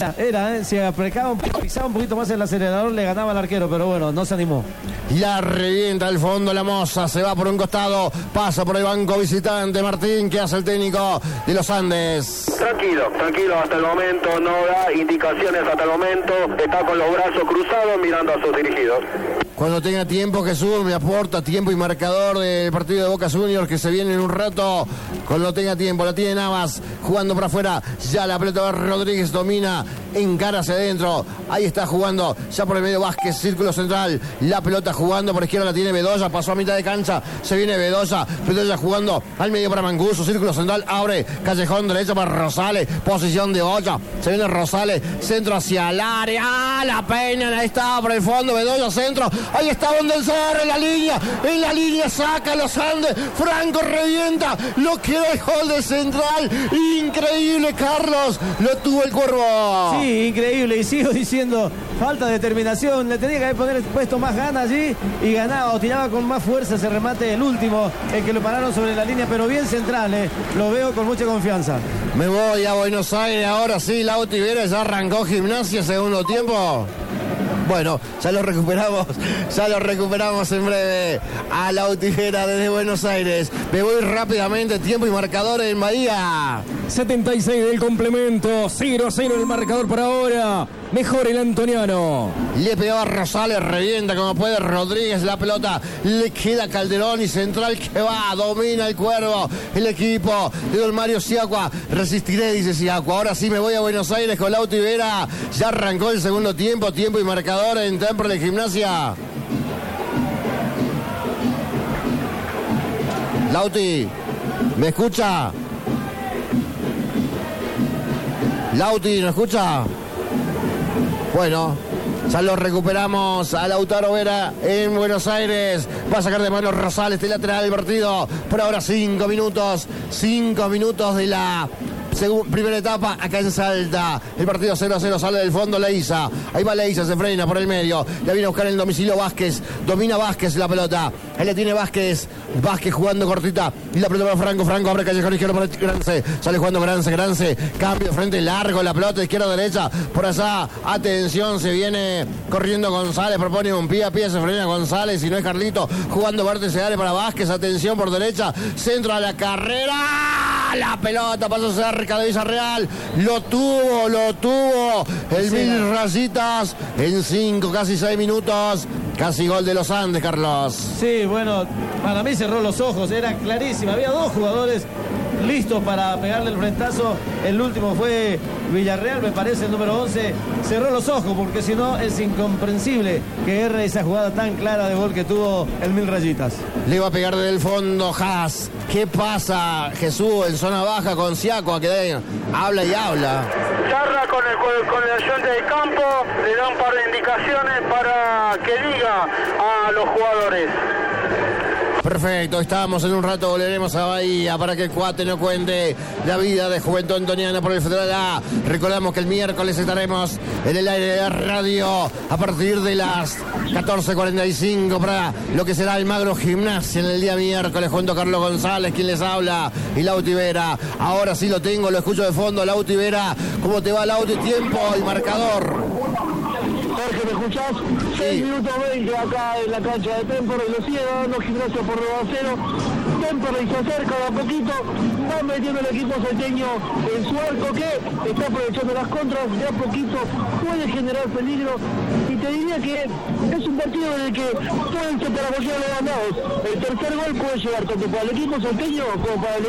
Si apretaba pisaba un poquito más el acelerador, le ganaba al arquero, pero bueno, no se animó. La revienta al fondo la Moza, se va por un costado, pasa por el banco visitante. Martín, ¿qué hace el técnico de los Andes? Tranquilo hasta el momento, no da indicaciones hasta el momento, está con los brazos cruzados mirando a sus dirigidos. Cuando tenga tiempo, Jesús me aporta tiempo y marcador del partido de Boca Juniors que se viene en un rato. Cuando tenga tiempo, la tiene Navas jugando para afuera. Ya la pelota va Rodríguez, domina, encara hacia adentro. Ahí está jugando, ya por el medio Vázquez, círculo central. La pelota jugando por izquierda la tiene Bedoya, pasó a mitad de cancha. Se viene Bedoya jugando al medio para Mancuso, círculo central, abre Callejón, derecha para Rosales, posición de Bocha. Se viene Rosales, centro hacia el área. La peinan, ahí está por el fondo, Bedoya, centro. Ahí está Bondelzar en la línea saca los Andes, Franco revienta, lo queda el gol de Central, increíble Carlos, lo tuvo el Cuervo. Sí, increíble, y sigo diciendo, falta de determinación, le tenía que haber puesto más ganas allí y ganaba o tiraba con más fuerza ese remate, el último, el que lo pararon sobre la línea, pero bien Central, lo veo con mucha confianza. Me voy a Buenos Aires, ahora sí, Lauti Vera ya arrancó Gimnasia segundo tiempo. Bueno, ya lo recuperamos en breve a Lauti Vera desde Buenos Aires. Me voy rápidamente, tiempo y marcador en Bahía. 76 del complemento, 0-0 el marcador por ahora. Mejor el antoniano. Le pegaba a Rosales, revienta como puede Rodríguez, la pelota le queda Calderón y Central que va, domina el Cuervo, el equipo de don Mario Siacua. Resistiré, dice Siacua. Ahora sí me voy a Buenos Aires con Lauti Vera. Ya arrancó el segundo tiempo y marcador en Temperley Gimnasia. Lauti, ¿me escucha? Lauti, ¿me escucha? Bueno, ya lo recuperamos a Lautaro Vera en Buenos Aires. Va a sacar de mano Rosales de lateral del partido. Por ahora 5 minutos de la primera etapa acá en Salta. El partido 0-0, sale del fondo Leiza. Ahí va Leiza, se frena por el medio. La viene a buscar en el domicilio Vázquez. Domina Vázquez la pelota. Ahí la tiene Vázquez. Vázquez jugando cortita. Y la pelota para Franco. Franco abre Callejón izquierdo para Grance. Sale jugando Grance. Cambio de frente largo. La pelota izquierda derecha. Por allá. Atención, se viene corriendo González. Propone un pie a pie. Se frena González. Y no es Carlito. Jugando vértice de área para Vázquez. Atención por derecha. Centro a la carrera. La pelota pasó cerca de Villarreal. Lo tuvo. El Mil Rayitas en 5, casi 6 minutos. Casi gol de los Andes, Carlos. Sí, bueno, para mí cerró los ojos, era clarísima. Había dos jugadores listos para pegarle el frentazo. El último fue Villarreal, me parece, el número 11. Cerró los ojos porque si no es incomprensible que erre esa jugada tan clara de gol que tuvo el Mil Rayitas. Le va a pegar desde el fondo Haas. ¿Qué pasa, Jesús, en zona baja con Siacua, que habla y habla? Charla con el ayudante de campo, le da un par de indicaciones para que diga a los jugadores. Perfecto, estamos en un rato, volveremos a Bahía para que el cuate no cuente la vida de Juventud Antoniana por el Federal A. Recordamos que el miércoles estaremos en el aire de la radio a partir de las 14:45 para lo que será el Magro Gimnasia en el día miércoles junto a Carlos González, quien les habla, y Lauti Vera. Ahora sí lo tengo, lo escucho de fondo, Lauti Vera. ¿Cómo te va, Lauti? Tiempo y marcador. Jorge, ¿me escuchás? Sí. 6 minutos 20 acá en la cancha de Temperley, lo sigue dando Gimnasia por 2-0. Temperley se acerca de a poquito, va metiendo el equipo salteño en su arco que está aprovechando las contras, de a poquito puede generar peligro y te diría que es un partido en el que pueden ser para cualquiera de los ganadores. El tercer gol puede llegar tanto para el equipo salteño como para el